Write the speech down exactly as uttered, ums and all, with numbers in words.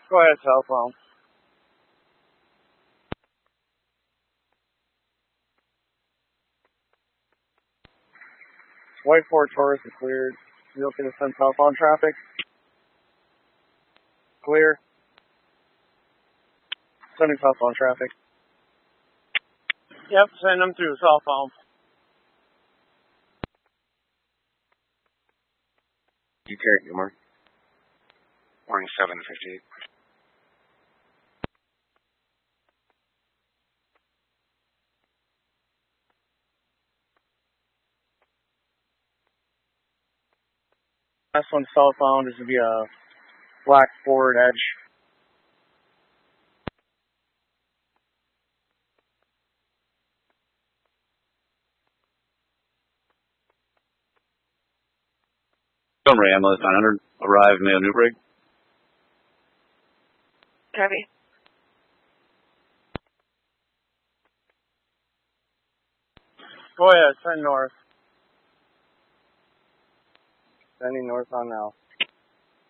Go ahead, cell phone. White Ford Taurus is cleared. You looking to send cell phone traffic? Clear. Sending cell phone traffic. Yep, send them through cell phone. You carry good morning. Morning seven fifty-eight. Last one cell phone. This would be a black Ford Edge. Montgomery ambulance nine hundred, arrive Mayo Newbrig. Copy. Go ahead, send north. Sending north on now.